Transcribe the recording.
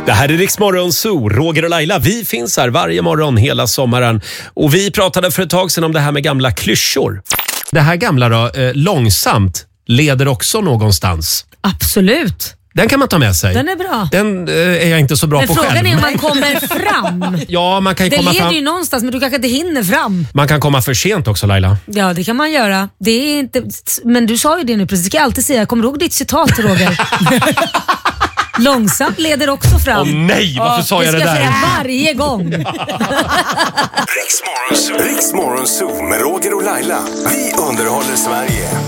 Det här är Rix Morgon Zoo, Roger och Laila. Vi finns här varje morgon hela sommaren. Och vi pratade för ett tag sedan om det här med gamla klyschor. Det här gamla då, långsamt, leder också någonstans. Absolut. Den kan man ta med sig. Den är bra. Den är jag inte så bra på själv. Men frågan är om man kommer fram. Ja, man kan ju komma fram. Det leder ju någonstans, men du kanske inte hinner fram. Man kan komma för sent också, Laila. Ja, det kan man göra. Det är inte... Men du sa ju det nu precis. Jag ska alltid säga, kommer du ihåg ditt citat, Roger? Långsamt leder också fram. Åh nej, varför sa jag det där? Det ska jag säga varje gång. Rix Morgon Zoo med Roger och Laila. Vi underhåller Sverige.